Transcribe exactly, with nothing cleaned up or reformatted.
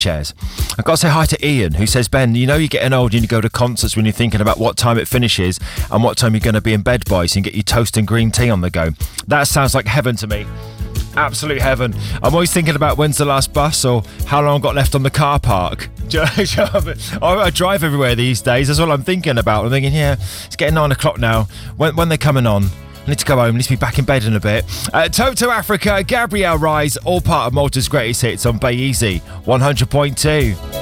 chairs. I've got to say hi to Ian, who says, Ben, you know you're getting old and you go to concerts when you're thinking about what time it finishes and what time you're going to be in bed by, so you can get your toast and green tea on the go. That sounds like heaven to me. Absolute heaven. I'm always thinking about when's the last bus or how long I've got left on the car park. I drive everywhere these days. That's all I'm thinking about. I'm thinking, yeah, it's getting nine o'clock now. When, when they're coming on, I need to go home. I need to be back in bed in a bit. Uh, Toto Africa, Gabrielle Rise, all part of Malta's greatest hits on Bay Easy one hundred point two.